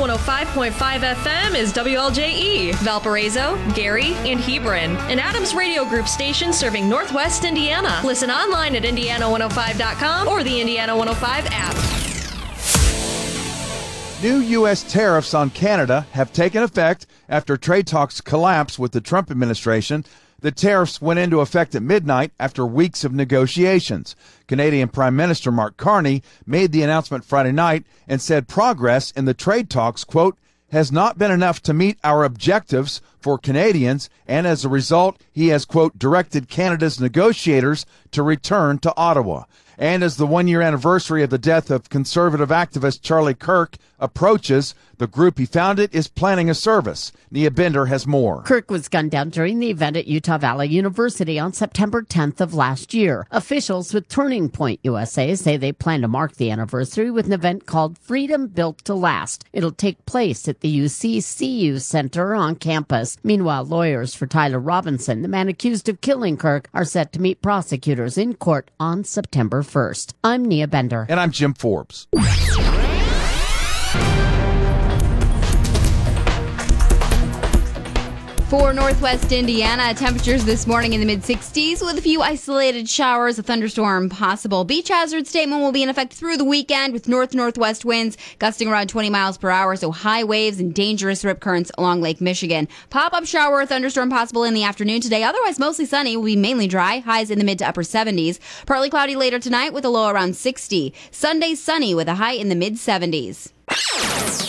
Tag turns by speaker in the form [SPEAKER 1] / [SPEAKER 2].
[SPEAKER 1] 105.5 FM is WLJE, Valparaiso, Gary, and Hebron, an Adams Radio Group station serving Northwest Indiana. Listen online at Indiana105.com or the Indiana 105 app.
[SPEAKER 2] New U.S. tariffs on Canada have taken effect after trade talks collapsed with the Trump administration. The tariffs went into effect at midnight after weeks of negotiations. Canadian Prime Minister Mark Carney made the announcement Friday night and said progress in the trade talks, quote, has not been enough to meet our objectives for Canadians, and as a result, he has, quote, directed Canada's negotiators to return to Ottawa. And as the one-year anniversary of the death of conservative activist Charlie Kirk approaches, the group he founded is planning a service. Nia Bender has more.
[SPEAKER 3] Kirk was gunned down during the event at Utah Valley University on September 10th of last year. Officials with Turning Point USA say they plan to mark the anniversary with an event called Freedom Built to Last. It'll take place at the UC-CU Center on campus. Meanwhile, lawyers for Tyler Robinson, the man accused of killing Kirk, are set to meet prosecutors in court on September 1st. I'm Nia Bender.
[SPEAKER 2] And I'm Jim Forbes.
[SPEAKER 4] For Northwest Indiana, temperatures this morning in the mid-60s with a few isolated showers, a thunderstorm possible. Beach hazard statement will be in effect through the weekend with north-northwest winds gusting around 20 miles per hour, so high waves and dangerous rip currents along Lake Michigan. Pop-up shower or thunderstorm possible in the afternoon today. Otherwise, mostly sunny. Will be mainly dry. Highs in the mid to upper 70s. Partly cloudy later tonight with a low around 60. Sunday sunny with a high in the mid-70s.